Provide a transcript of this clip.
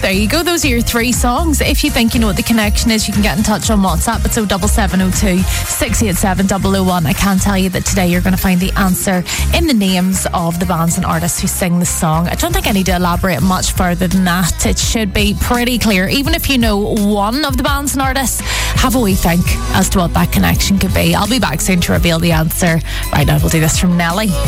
there you go. Those are your 3 songs. If you think you know what the connection is, you can get in touch on WhatsApp. It's 07702 687 001. I can tell you that today you're going to find the answer in the names of the bands and artists who sing the song. I don't think I need to elaborate much further than that. It should be pretty clear. Even if you know one of the bands and artists, have a wee think as to what that connection could be. I'll be back soon to reveal the answer. Right now we'll do this from Nelly.